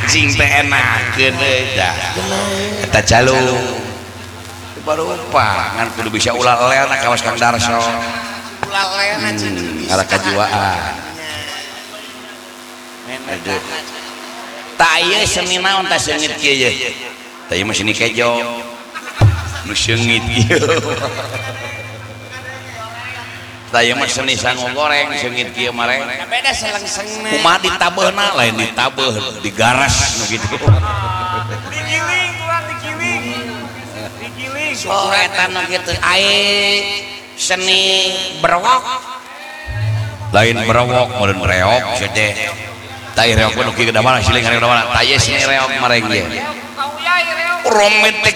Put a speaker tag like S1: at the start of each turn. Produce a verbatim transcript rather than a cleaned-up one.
S1: anjing teh enak gede dah kita calung baru apa ngan kudu bisa ulah lelena kawas Kang Darso
S2: ulah lelena
S1: hmm, ada kejiwaan tak iya seni naon tak sengit kia tak iya masih kejo nu sengit kia tak iya masih seni sangu goreng sengit kia mareng
S2: beda seleng-sengna
S1: kumaha ditabehna lain ditabeh digaras nu gitu
S2: digiling kurang digiling digiling
S1: oh eta nu kitu ae seni berwok lain berwok meureun reok sete tai reok nu kieu da mana siling reok da mana tai seni reok mareng ge romantik